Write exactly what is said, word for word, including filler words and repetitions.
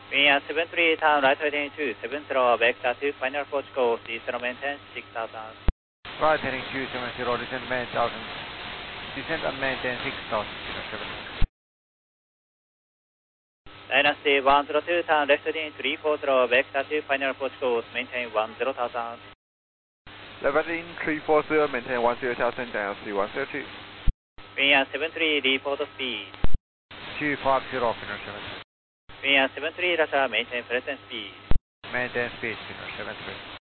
Wind seven three, turn right heading two, seven zero, vector to final approach course, descent maintain six thousand. Right heading two seven zero, descent maintain one thousand. Descent and maintain six thousand, seven. Dynasty one zero two, turn left heading three four zero, vector to final approach course, maintain one zero thousand. Left heading three four zero, maintain one zero thousand, Dynasty one zero two. Wind seven three, report speed. two five zero, final seven. Wind seven three, Russia, maintain present speed. Maintain speed, final seven three.